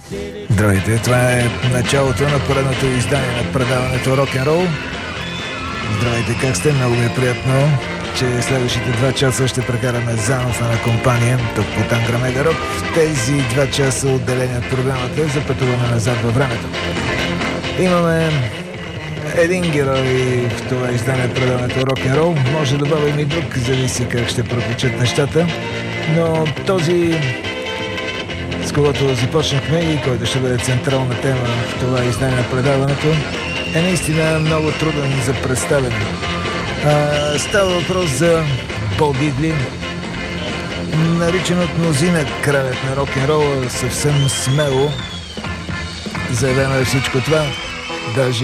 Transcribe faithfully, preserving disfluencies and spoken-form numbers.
Здравейте, това е началото на поредното издание на предаването Рок-н-рол. Здравейте, как сте? Много ми е приятно, че следващите два часа ще прекараме заедно в една компания тук по Тангра Мега Рок. Тези два часа отделени от програмата за пътуване назад във времето. Имаме един герой в това издание предаването Рок-н-рол. Може да добавим и друг, зависи как ще протечат нещата. Но този, с когото започнахме и който ще бъде централна тема в това издание на предаването, е наистина много труден за представяне. А, става въпрос за Бо Дидли, наричан от мнозина кралят на рок-н-рола, съвсем смело заявено е всичко това. Даже